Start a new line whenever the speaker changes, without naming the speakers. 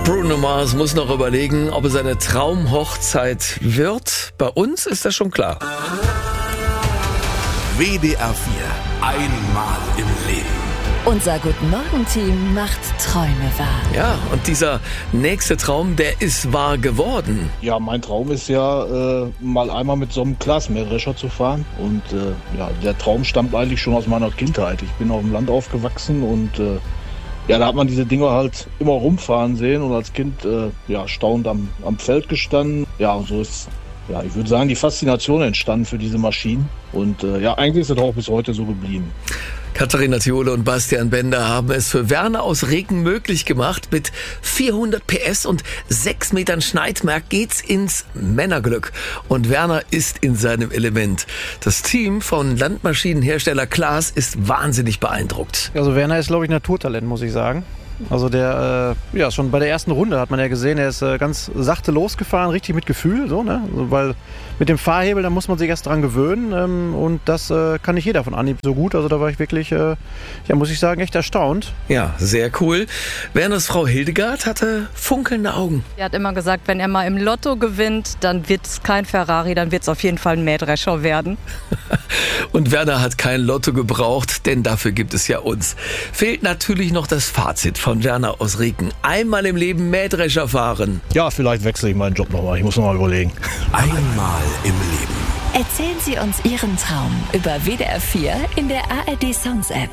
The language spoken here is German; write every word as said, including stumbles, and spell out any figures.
Bruno Mars muss noch überlegen, ob es seine Traumhochzeit wird. Bei uns ist das schon klar.
W D R vier. Einmal im Leben.
Unser Guten-Morgen-Team macht Träume wahr.
Ja, und dieser nächste Traum, der ist wahr geworden.
Ja, mein Traum ist ja, äh, mal einmal mit so einem Glasmähdrescher zu fahren. Und äh, ja, der Traum stammt eigentlich schon aus meiner Kindheit. Ich bin auf dem Land aufgewachsen und äh, ja, da hat man diese Dinger halt immer rumfahren sehen und als Kind äh, ja, staunend am, am Feld gestanden. Ja, und so ist, ja, ich würde sagen, die Faszination entstanden für diese Maschinen. Und äh, ja, eigentlich ist es auch bis heute so geblieben.
Katharina Thiole und Bastian Bender haben es für Werner aus Reken möglich gemacht. Mit vierhundert P S und sechs Metern Schneidwerk geht's ins Männerglück. Und Werner ist in seinem Element. Das Team von Landmaschinenhersteller Klaas ist wahnsinnig beeindruckt.
Also Werner ist, glaube ich, Naturtalent, muss ich sagen. Also der, äh, ja, schon bei der ersten Runde hat man ja gesehen, er ist äh, ganz sachte losgefahren, richtig mit Gefühl, so, ne? Also, weil mit dem Fahrhebel, da muss man sich erst dran gewöhnen ähm, und das äh, kann nicht jeder von Anhieb so gut. Also da war ich wirklich, äh, ja, muss ich sagen, echt erstaunt.
Ja, sehr cool. Werners Frau Hildegard hatte funkelnde Augen.
Er hat immer gesagt, wenn er mal im Lotto gewinnt, dann wird es kein Ferrari, dann wird es auf jeden Fall ein Mähdrescher werden.
Und Werner hat kein Lotto gebraucht, denn dafür gibt es ja uns. Fehlt natürlich noch das Fazit von Werner aus Reken. Einmal im Leben Mähdrescher fahren.
Ja, vielleicht wechsle ich meinen Job nochmal. Ich muss nochmal überlegen.
Einmal im Leben.
Erzählen Sie uns Ihren Traum über W D R vier in der A R D Sounds App.